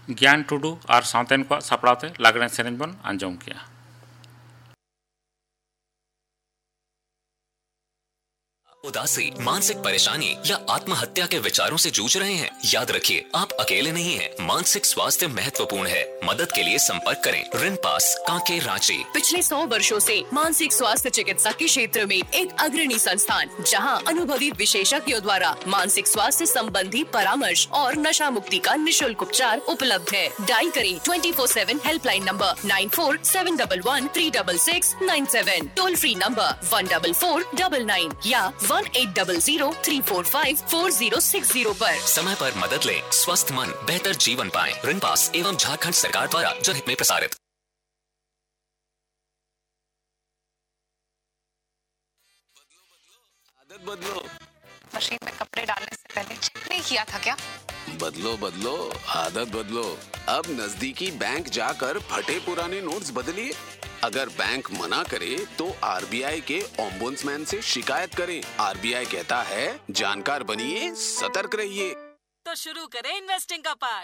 ᱜᱮᱭᱟᱱ ᱴᱩᱰᱩ ᱟᱨ ᱥᱟᱶᱛᱮᱱ ᱠᱚᱣᱟᱜ ᱥᱟᱯᱲᱟᱣᱛᱮ ᱞᱟᱜᱽᱲᱮ ᱥᱮᱨᱮᱧ ᱵᱚᱱ ᱟᱸᱡᱚᱢ ᱠᱮᱜᱼᱟ। उदासी, मानसिक परेशानी या आत्महत्या के विचारों से जूझ रहे हैं? याद रखिए, आप अकेले नहीं हैं। मानसिक स्वास्थ्य महत्वपूर्ण है। मदद के लिए संपर्क करें रिनपास, कांके, रांची। पिछले 100 वर्षों से मानसिक स्वास्थ्य चिकित्सा के क्षेत्र में एक अग्रणी संस्थान, जहां अनुभवी विशेषज्ञों द्वारा मानसिक स्वास्थ्य संबंधी परामर्श और नशा मुक्ति का निःशुल्क उपचार उपलब्ध है। डायल करें 24/7 helpline number 9471136697, toll free number 14499 या 1800-345-4060 पर। समय पर मदद लें, स्वस्थ मन बेहतर जीवन पाएं। रिनपास एवं झारखंड सरकार द्वारा जनहित में प्रसारित। आदत बदलो। मशीन में कपड़े डालने से पहले चेक नहीं किया था क्या? बदलो आदत बदलो। अब नजदीकी बैंक जाकर फटे पुराने नोट्स बदलिए। अगर बैंक मना करे तो आरबीआई के ओम्बुड्समैन से शिकायत करें। आरबीआई कहता है, जानकार बनिए, सतर्क रहिए। तो शुरू करें इन्वेस्टिंग का पाठ।